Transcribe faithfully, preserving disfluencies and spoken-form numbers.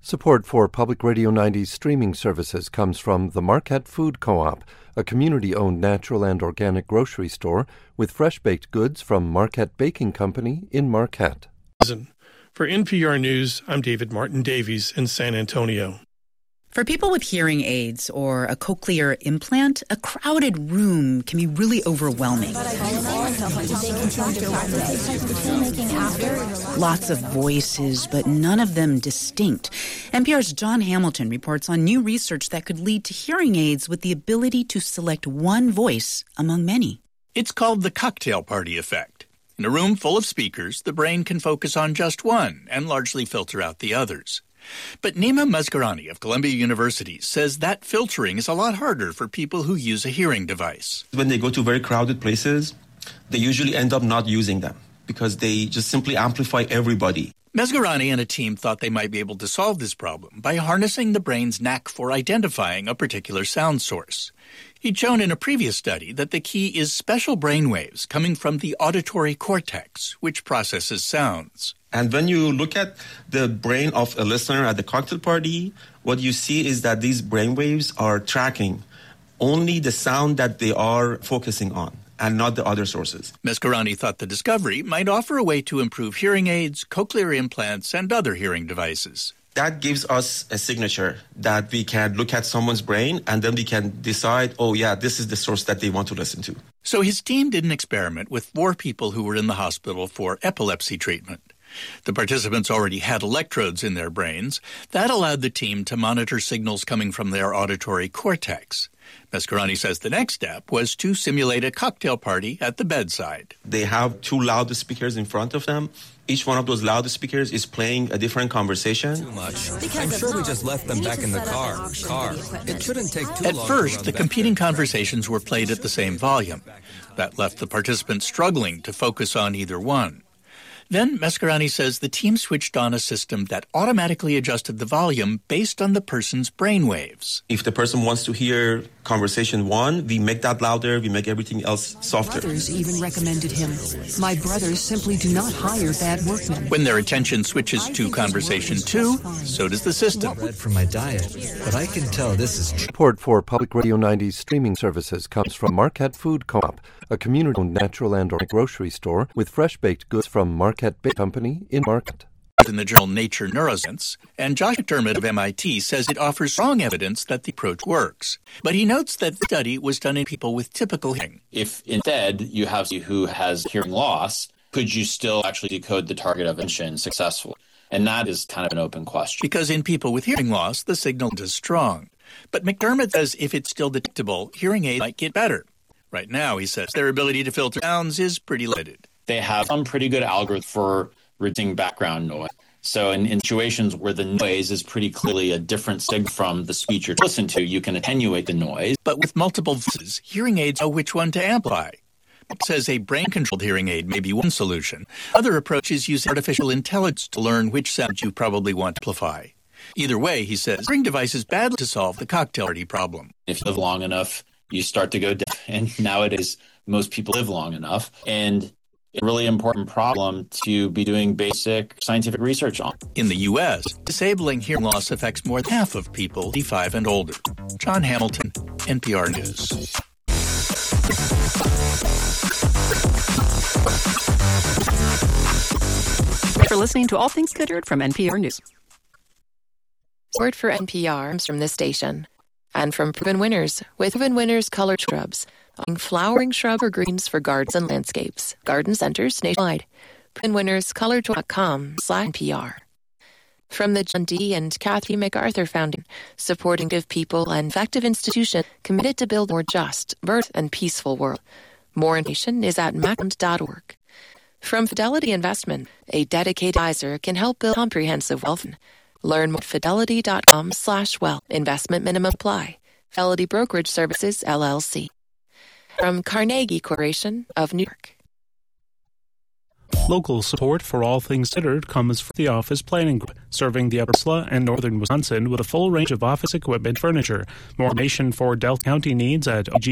Support for Public Radio ninety's streaming services comes from the Marquette Food Co-op, a community-owned natural and organic grocery store with fresh-baked goods from Marquette Baking Company in Marquette. For N P R News, I'm David Martin Davies in San Antonio. For people with hearing aids or a cochlear implant, a crowded room can be really overwhelming. Lots of voices, but none of them distinct. N P R's John Hamilton reports on new research that could lead to hearing aids with the ability to select one voice among many. It's called the cocktail party effect. In a room full of speakers, the brain can focus on just one and largely filter out the others. But Nima Masgarani of Columbia University says that filtering is a lot harder for people who use a hearing device. When they go to very crowded places, they usually end up not using them because they just simply amplify everybody. Masgarani and a team thought they might be able to solve this problem by harnessing the brain's knack for identifying a particular sound source. He'd shown in a previous study that the key is special brainwaves coming from the auditory cortex, which processes sounds. And when you look at the brain of a listener at the cocktail party, what you see is that these brainwaves are tracking only the sound that they are focusing on and not the other sources. Masgarani thought the discovery might offer a way to improve hearing aids, cochlear implants, and other hearing devices. That gives us a signature that we can look at someone's brain and then we can decide, oh yeah, this is the source that they want to listen to. So his team did an experiment with four people who were in the hospital for epilepsy treatment. The participants already had electrodes in their brains. That allowed the team to monitor signals coming from their auditory cortex. Masgarani says the next step was to simulate a cocktail party at the bedside. They have two loudspeakers in front of them. Each one of those loudspeakers is playing a different conversation. Too much. I'm sure we just left them back in the car. Car. It shouldn't take too At long. At first, the competing conversations were played at the same volume. That left the participants struggling to focus on either one. Then Masgarani says the team switched on a system that automatically adjusted the volume based on the person's brainwaves. If the person wants to hear conversation one, we make that louder, we make everything else softer. Brothers even recommended him. My brothers simply do not hire bad workmen. When their attention switches to conversation two, so does the system. Bread for my diet, but I can tell this is... Support for Public Radio ninety's streaming services comes from Marquette Food Co-op, a community-owned natural and organic grocery store with fresh-baked goods from Marquette Baking Company in Marquette. In the journal Nature Neuroscience, and Josh McDermott of M I T says it offers strong evidence that the approach works. But he notes that the study was done in people with typical hearing. If instead you have somebody who has hearing loss, could you still actually decode the target of intervention successfully? And that is kind of an open question. Because in people with hearing loss, the signal is strong. But McDermott says if it's still detectable, hearing aids might get better. Right now, he says, their ability to filter sounds is pretty limited. They have some pretty good algorithm for reducing background noise. So in, in situations where the noise is pretty clearly a different signal from the speech you're listening to, you can attenuate the noise. But with multiple voices, hearing aids know which one to amplify. It says a brain-controlled hearing aid may be one solution. Other approaches use artificial intelligence to learn which sounds you probably want to amplify. Either way, he says, hearing devices badly to solve the cocktail party problem. If you live long enough, you start to go deaf. And nowadays, most people live long enough. And it's a really important problem to be doing basic scientific research on. In the U S, disabling hearing loss affects more than half of people eighty-five and older. John Hamilton, N P R News. Thanks for listening to All Things Considered from N P R News. Word for N P R comes from this station and from Proven Winners with Proven Winners Colored Shrubs, flowering shrub or greens for gardens and landscapes, garden centers nationwide. Proven Winners Colored dot com slash N P R. From the John D. and Kathy MacArthur Foundation, supporting Give people and effective institution committed to build a more just, birth, and peaceful world. More information is at macund dot org. From Fidelity Investment, a dedicated advisor can help build comprehensive wealth. Learn more at fidelity dot com slash wealth. Investment minimum apply. Fidelity Brokerage Services, L L C. From Carnegie Corporation of New York. Local support for All Things Considered comes from the Office Planning Group, serving the Upper Peninsula and northern Wisconsin with a full range of office equipment furniture. More information for Delta County needs at O G